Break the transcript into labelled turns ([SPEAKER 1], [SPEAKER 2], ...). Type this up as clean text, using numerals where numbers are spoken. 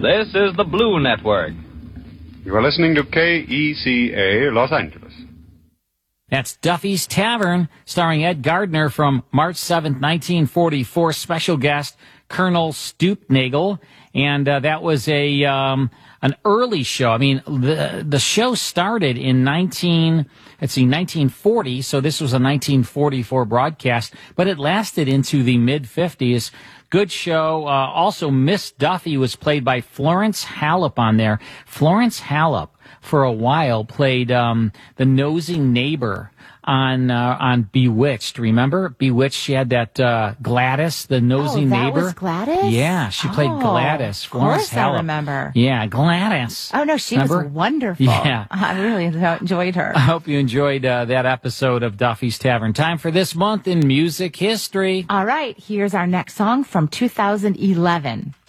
[SPEAKER 1] This is the Blue Network.
[SPEAKER 2] You are listening to KECA Los Angeles.
[SPEAKER 3] That's Duffy's Tavern, starring Ed Gardner, from March 7th, 1944. Special guest, Colonel Stoopnagel. And that was an early show. I mean, the show started in 1940, so this was a 1944 broadcast, but it lasted into the mid-50s. Good show. Also, Miss Duffy was played by Florence Hallop on there. Florence Hallop, for a while, played the nosing neighbor on Bewitched. Remember Bewitched? She had that Gladys, the nosy neighbor.
[SPEAKER 4] That was Gladys?
[SPEAKER 3] Yeah, she played Gladys. Florence Hallop.
[SPEAKER 4] I remember.
[SPEAKER 3] Yeah, Gladys.
[SPEAKER 4] Oh no, she
[SPEAKER 3] remember?
[SPEAKER 4] was wonderful.
[SPEAKER 3] Yeah,
[SPEAKER 4] I really enjoyed her.
[SPEAKER 3] I hope you enjoyed that episode of Duffy's Tavern. Time for This Month in Music History.
[SPEAKER 4] All right, here's our next song from 2011.